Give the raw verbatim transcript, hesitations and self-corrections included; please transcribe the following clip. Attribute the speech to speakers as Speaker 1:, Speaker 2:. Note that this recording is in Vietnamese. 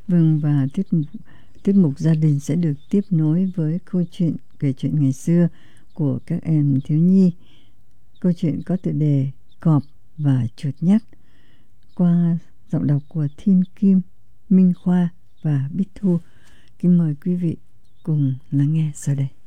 Speaker 1: Vâng, và tiết mục, tiết mục gia đình sẽ được tiếp nối với câu chuyện kể chuyện ngày xưa của các em thiếu nhi. Câu chuyện có tựa đề Cọp và Chuột Nhắt qua giọng đọc của Thiên Kim, Minh Khoa và Bích Thu. Kính mời quý vị cùng lắng nghe sau đây.